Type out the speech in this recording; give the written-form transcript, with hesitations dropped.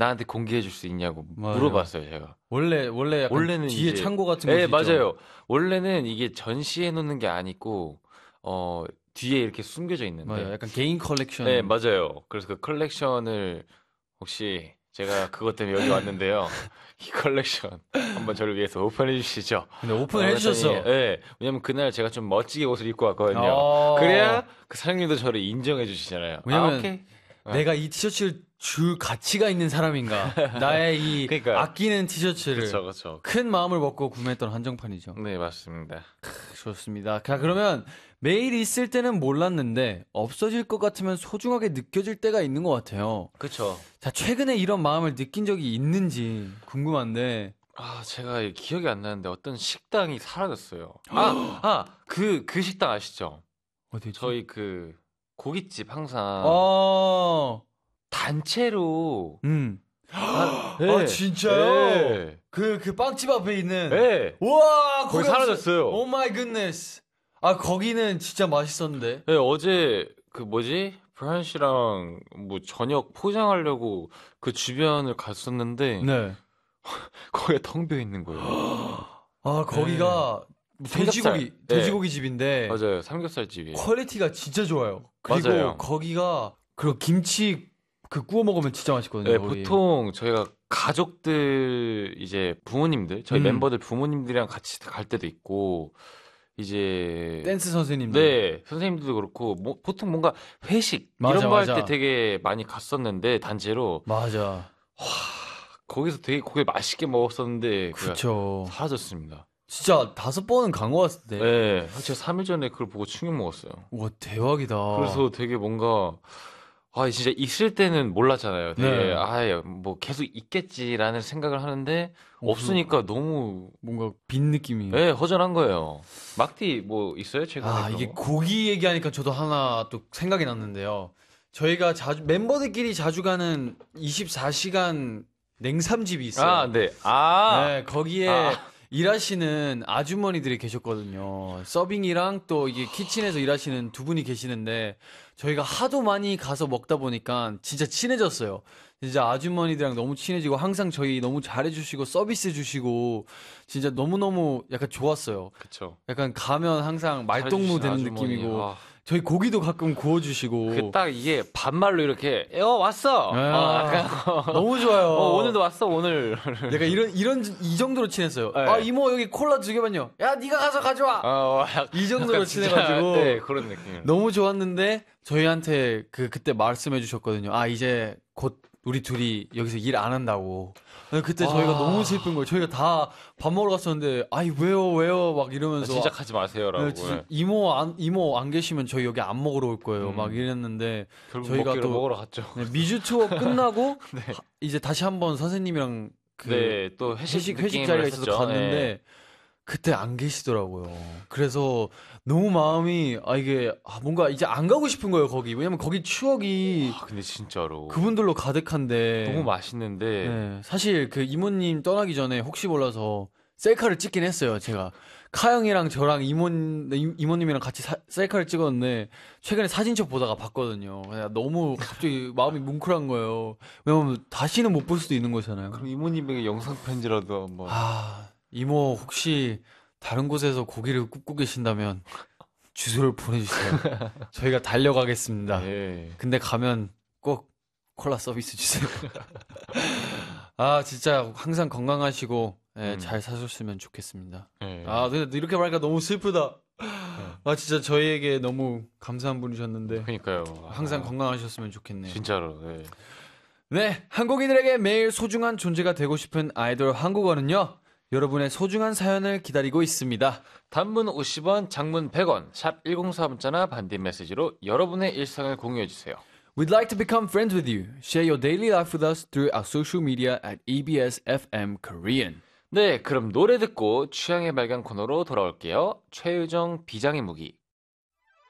나한테 공개해 줄 수 있냐고 맞아요. 물어봤어요, 제가. 원래 약간 원래는 뒤에 이제, 창고 같은 네, 거 있죠. 맞아요. 원래는 이게 전시해 놓는 게 아니고 뒤에 이렇게 숨겨져 있는데. 맞아요. 약간 개인 컬렉션. 네, 맞아요. 그래서 그 컬렉션을 혹시 제가 그것 때문에 여기 왔는데요. 이 컬렉션 한번 저를 위해서 오픈해 주시죠. 근데 오픈을 해주셨어. 네, 왜냐면 그날 제가 좀 멋지게 옷을 입고 왔거든요. 그래야 그 사장님도 저를 인정해 주시잖아요. 왜냐면 오케이. 내가 이 티셔츠를 줄 가치가 있는 사람인가. 나의 이 그러니까. 아끼는 티셔츠를 그렇죠. 큰 마음을 먹고 구매했던 한정판이죠. 네, 맞습니다. 좋습니다. 자, 그러면 매일 있을 때는 몰랐는데 없어질 것 같으면 소중하게 느껴질 때가 있는 것 같아요. 그렇죠. 자, 최근에 이런 마음을 느낀 적이 있는지 궁금한데. 제가 기억이 안 나는데 어떤 식당이 사라졌어요. 그 식당 아시죠? 어디지? 저희 그 고깃집 항상 단체로. 네. 진짜요? 네. 그 빵집 앞에 있는. 네. 우와, 거기 사라졌어요. 오 마이 굿네스. 거기는 진짜 맛있었는데. 네, 어제 브라이언 씨랑 뭐 저녁 포장하려고 그 주변을 갔었는데 네. 거기가 텅 비어 있는 거예요. 거기가 돼지고기 집인데. 맞아요. 삼겹살 집이에요. 퀄리티가 진짜 좋아요. 그리고 맞아요. 거기가 그리고 김치 구워 먹으면 진짜 맛있거든요. 네, 거기. 보통 저희가 가족들 이제 부모님들 저희 멤버들 부모님들이랑 같이 갈 때도 있고 이제 댄스 선생님들. 네, 선생님들도 그렇고 보통 뭔가 회식 이런 거 할 때 되게 많이 갔었는데 단체로. 맞아. 거기서 되게 고기 맛있게 먹었었는데 그쵸. 사라졌습니다. 진짜 5번은 간 것 같은데. 네, 제가 3일 전에 그걸 보고 충격 먹었어요. 와, 대박이다. 그래서 되게 뭔가 진짜 있을 때는 몰랐잖아요. 되게 뭐 계속 있겠지라는 생각을 하는데 없으니까 너무 뭔가 빈 느낌이. 네, 허전한 거예요. 막디 뭐 있어요? 최근에 이게 고기 얘기하니까 저도 하나 또 생각이 났는데요. 저희가 멤버들끼리 자주 가는 24시간 냉삼집이 있어요. 네. 네, 거기에 일하시는 아주머니들이 계셨거든요. 서빙이랑 또 이게 키친에서 일하시는 두 분이 계시는데 저희가 하도 많이 가서 먹다 보니까 진짜 친해졌어요. 진짜 아주머니들이랑 너무 친해지고 항상 저희 너무 잘해주시고 서비스 주시고 진짜 너무너무 약간 좋았어요. 그쵸. 약간 가면 항상 말동무 되는 느낌이고 저희 고기도 가끔 구워주시고 딱 이게 반말로 이렇게 왔어. 너무 좋아요. 오늘도 왔어 오늘. 내가 이 정도로 친했어요. 네. 이모 여기 콜라 2개만요. 야 네가 가서 가져와. 이 정도로 친해가지고 네, 그런 느낌. 너무 좋았는데 저희한테 그때 말씀해 주셨거든요. 이제 곧 우리 둘이 여기서 일 안 한다고. 그때 저희가 너무 슬픈 거예요. 저희가 다 밥 먹으러 갔었는데 왜요 막 이러면서 진짜 가지 마세요라고. 이모 안 계시면 저희 여기 안 먹으러 올 거예요. 막 이랬는데 결국 저희가 또 먹으러 갔죠. 미주 투어 끝나고 이제 다시 한번 선생님이랑 또 회식 자리가 있어서 갔는데 그때 안 계시더라고요. 그래서 너무 마음이 이게 뭔가 이제 안 가고 싶은 거예요. 거기 왜냐면 거기 추억이 근데 진짜로 그분들로 가득한데 너무 맛있는데 사실 그 이모님 떠나기 전에 혹시 몰라서 셀카를 찍긴 했어요. 제가 카영이랑 저랑 이모님이랑 같이 셀카를 찍었는데 최근에 사진첩 보다가 봤거든요. 너무 갑자기 마음이 뭉클한 거예요. 왜냐면 다시는 못 볼 수도 있는 거잖아요. 그럼 이모님에게 영상 편지라도 한번. 이모 혹시 다른 곳에서 고기를 굽고 계신다면 주소를 보내주세요. 저희가 달려가겠습니다. 근데 가면 꼭 콜라 서비스 주세요. 진짜 항상 건강하시고 잘 사셨으면 좋겠습니다. 근데 이렇게 말하니까 너무 슬프다. 진짜 저희에게 너무 감사한 분이셨는데. 그러니까요. 항상 건강하셨으면 좋겠네요. 진짜로. 네, 한국인들에게 매일 소중한 존재가 되고 싶은 아이돌 한국어는요. 여러분의 소중한 사연을 기다리고 있습니다. 단문 50원, 장문 100원, 샵 1041자나 반디 메시지로 여러분의 일상을 공유해주세요. We'd like to become friends with you. Share your daily life with us through our social media at EBS FM Korean. 네, 그럼 노래 듣고 취향의 발견 코너로 돌아올게요. 최유정 비장의 무기